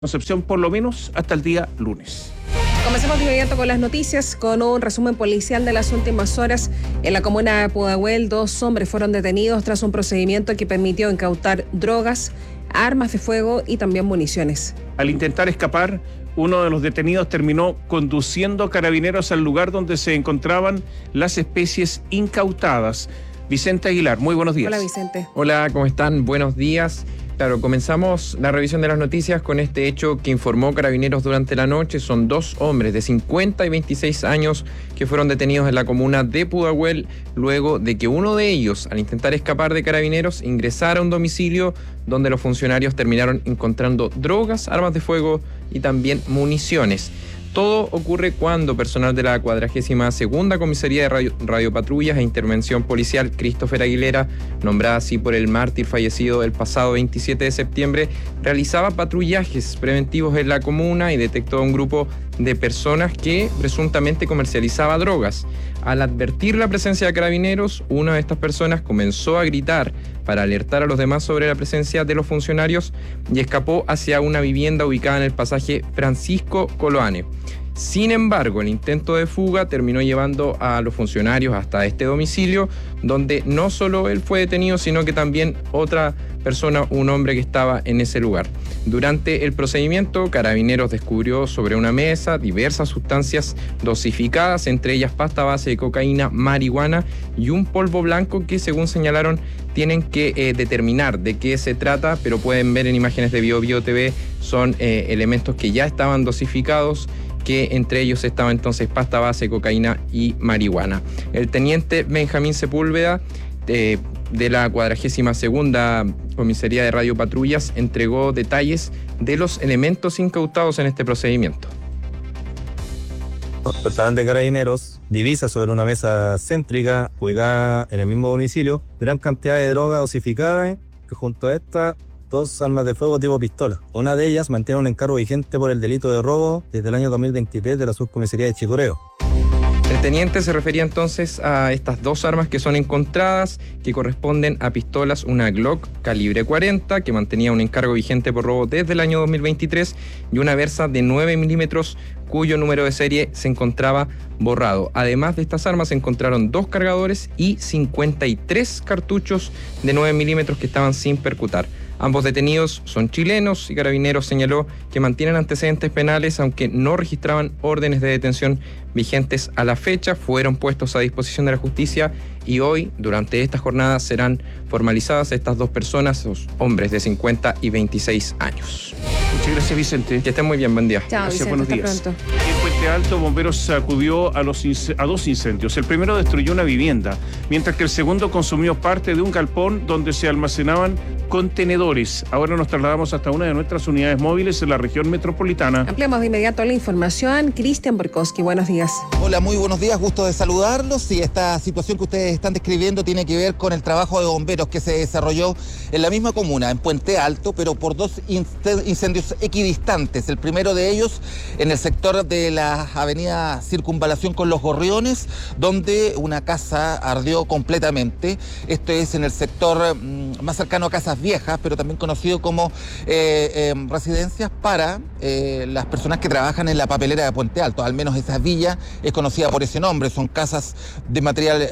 Concepción, por lo menos hasta el día lunes. Comencemos de inmediato con las noticias, con un resumen policial de las últimas horas. En la comuna de Pudahuel, 2 hombres fueron detenidos tras un procedimiento que permitió incautar drogas, armas de fuego y también municiones. Al intentar escapar, uno de los detenidos terminó conduciendo carabineros al lugar donde se encontraban las especies incautadas. Vicente Aguilar, muy buenos días. Hola, Vicente. Hola, ¿cómo están? Buenos días. Claro, comenzamos la revisión de las noticias con este hecho que informó Carabineros durante la noche. Son 2 hombres de 50 y 26 años que fueron detenidos en la comuna de Pudahuel luego de que uno de ellos, al intentar escapar de Carabineros, ingresara a un domicilio donde los funcionarios terminaron encontrando drogas, armas de fuego y también municiones. Todo ocurre cuando personal de la 42ª Comisaría de Radiopatrullas e Intervención Policial Christopher Aguilera, nombrada así por el mártir fallecido el pasado 27 de septiembre, realizaba patrullajes preventivos en la comuna y detectó a un grupo de personas que presuntamente comercializaba drogas. Al advertir la presencia de carabineros, una de estas personas comenzó a gritar para alertar a los demás sobre la presencia de los funcionarios y escapó hacia una vivienda ubicada en el pasaje Francisco Coloane. Sin embargo, el intento de fuga terminó llevando a los funcionarios hasta este domicilio, donde no solo él fue detenido, sino que también otra persona, un hombre que estaba en ese lugar. Durante el procedimiento, Carabineros descubrió sobre una mesa diversas sustancias dosificadas, entre ellas pasta base de cocaína, marihuana y un polvo blanco que, según señalaron, tienen que determinar de qué se trata, pero pueden ver en imágenes de BioBio TV, son elementos que ya estaban dosificados, que entre ellos estaba entonces pasta base, cocaína y marihuana. El teniente Benjamín Sepúlveda, de la 42ª Comisaría de Radiopatrullas, entregó detalles de los elementos incautados en este procedimiento. Personal de Carabineros divisa sobre una mesa céntrica ubicada en el mismo domicilio gran cantidad de droga dosificada, que junto a esta 2 armas de fuego tipo pistola. Una de ellas mantiene un encargo vigente por el delito de robo desde el año 2023 de la subcomisaría de Chicureo. El teniente se refería entonces a estas 2 armas que son encontradas, que corresponden a pistolas, una Glock calibre 40, que mantenía un encargo vigente por robo desde el año 2023, y una Versa de 9 milímetros, cuyo número de serie se encontraba borrado. Además de estas armas, se encontraron 2 cargadores y 53 cartuchos de 9 milímetros que estaban sin percutar. Ambos detenidos son chilenos y Carabineros señaló que mantienen antecedentes penales, aunque no registraban órdenes de detención vigentes a la fecha. Fueron puestos a disposición de la justicia y hoy, durante esta jornada, serán formalizadas estas 2 personas, los hombres de 50 y 26 años. Muchas gracias, Vicente. Que estén muy bien, buen día. Chao, Gracias, Vicente, buenos días. hasta pronto. En Puente Alto, bomberos acudió a 2 incendios. El primero destruyó una vivienda, mientras que el segundo consumió parte de un galpón donde se almacenaban contenedores. Ahora nos trasladamos hasta una de nuestras unidades móviles en la región metropolitana. Ampliamos de inmediato la información. Cristian Borkowski, buenos días. Hola, muy buenos días, gusto de saludarlos. Y esta situación que ustedes están describiendo tiene que ver con el trabajo de bomberos que se desarrolló en la misma comuna, en Puente Alto, pero por 2 incendios equidistantes. El primero de ellos en el sector de la avenida Circunvalación con los Gorriones, donde una casa ardió completamente. Esto es en el sector más cercano a Casas Viejas, pero también conocido como residencias para las personas que trabajan en la papelera de Puente Alto. Al menos esa villa es conocida por ese nombre. Son casas de material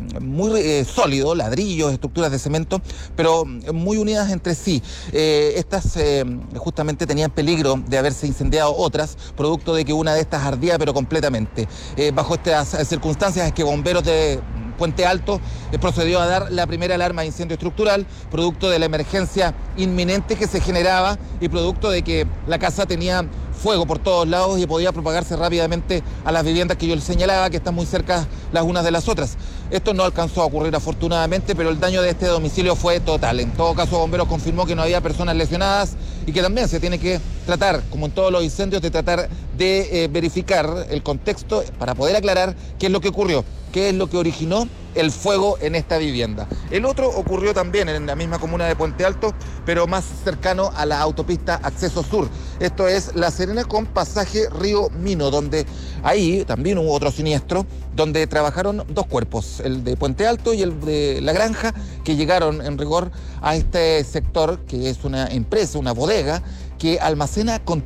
muy sólido, ladrillos, estructuras de cemento, pero muy unidas entre sí. Estas justamente tenían peligro de haberse incendiado otras, producto de que una de estas ardía pero completamente. Bajo estas circunstancias es que bomberos de Puente Alto procedió a dar la primera alarma de incendio estructural, producto de la emergencia inminente que se generaba y producto de que la casa tenía fuego por todos lados y podía propagarse rápidamente a las viviendas que yo les señalaba, que están muy cerca las unas de las otras. Esto no alcanzó a ocurrir afortunadamente, pero el daño de este domicilio fue total. En todo caso, Bomberos confirmó que no había personas lesionadas y que también se tiene que tratar, como en todos los incendios, de tratar de verificar el contexto para poder aclarar qué es lo que ocurrió, qué es lo que originó el fuego en esta vivienda. El otro ocurrió también en la misma comuna de Puente Alto, pero más cercano a la autopista Acceso Sur. Esto es La Serena con pasaje Río Mino, donde ahí también hubo otro siniestro, donde trabajaron 2 cuerpos, el de Puente Alto y el de La Granja, que llegaron en rigor a este sector, que es una empresa, una bodega, que almacena con